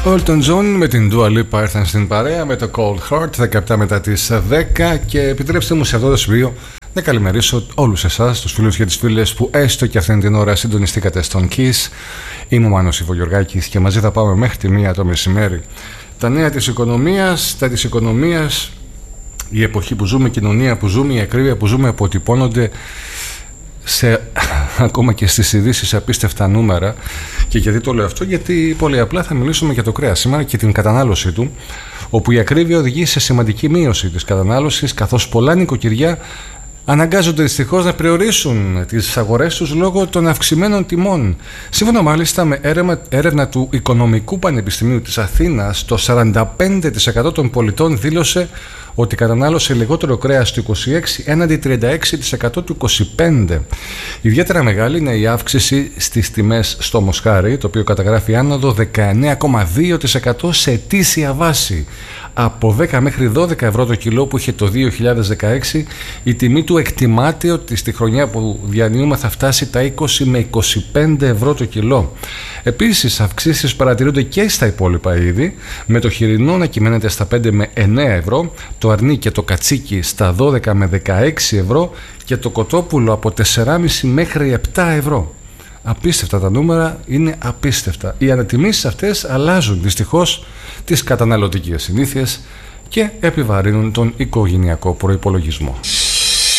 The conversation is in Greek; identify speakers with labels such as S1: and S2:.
S1: Elton John με την Dua Lipa ήρθαν στην παρέα με το Cold Heart 17 μετά τις 10 και επιτρέψτε μου σε αυτό το σημείο να καλημερίσω όλους εσάς, τους φίλους και τις φίλες που έστω και αυτήν την ώρα συντονιστήκατε στον Kiss. Είμαι ο Μάνος Ιβογιοργάκης και μαζί θα πάμε μέχρι τη 1 το μεσημέρι. Τα νέα της οικονομίας, τα της οικονομίας, η εποχή που ζούμε, η κοινωνία που ζούμε, η ακρίβεια που ζούμε αποτυπώνονται ακόμα και στις ειδήσεις απίστευτα νούμερα. Και γιατί το λέω αυτό? Γιατί πολύ απλά θα μιλήσουμε για το κρέας σήμερα και την κατανάλωσή του, όπου η ακρίβεια οδηγεί σε σημαντική μείωση της κατανάλωσης, καθώς πολλά νοικοκυριά αναγκάζονται δυστυχώς να περιορίσουν τις αγορές τους λόγω των αυξημένων τιμών. Σύμφωνα μάλιστα με έρευνα του Οικονομικού Πανεπιστημίου της Αθήνας, το 45% των πολιτών δήλωσε ότι κατανάλωσε λιγότερο κρέας το 26 έναντι 36% του 25. Ιδιαίτερα μεγάλη είναι η αύξηση στις τιμές στο μοσχάρι, το οποίο καταγράφει άνοδο 19,2% σε ετήσια βάση. Από 10 μέχρι 12 ευρώ το κιλό που είχε το 2016, η τιμή του εκτιμάται ότι στη χρονιά που διανύουμε θα φτάσει τα 20 με 25 ευρώ το κιλό. Επίσης, αυξήσεις παρατηρούνται και στα υπόλοιπα είδη, με το χοιρινό να κυμαίνεται στα 5 με 9 ευρώ, το αρνί και το κατσίκι στα 12 με 16 ευρώ και το κοτόπουλο από 4,5 μέχρι 7 ευρώ. Απίστευτα τα νούμερα, είναι απίστευτα. Οι ανατιμήσεις αυτές αλλάζουν δυστυχώς τις καταναλωτικές συνήθειες και επιβαρύνουν τον οικογενειακό προϋπολογισμό.